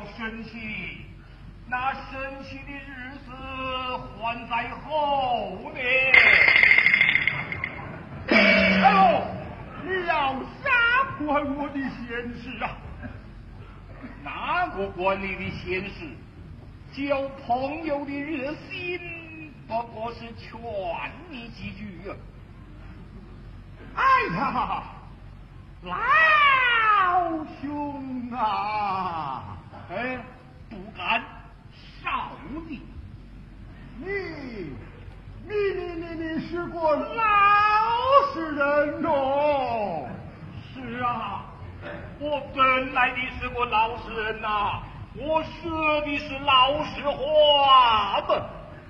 生气，那生气的日子还在后呢。 哎呦，你要啥管我的闲事啊？ 哪个管你的闲事？交朋友的热心，不过是劝你几句啊。 哎呀，老兄啊！ 哎，不敢，少你。 你是个老实人哦。 是啊，我本来的是个老实人呐，我说的是老实话嘛。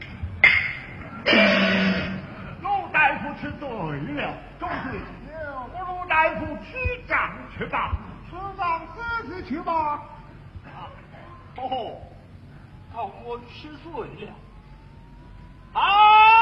陆大夫吃对了，中对了，我陆大夫去账去吧，吃饭自己去吧。 哦，我吃醉了。啊！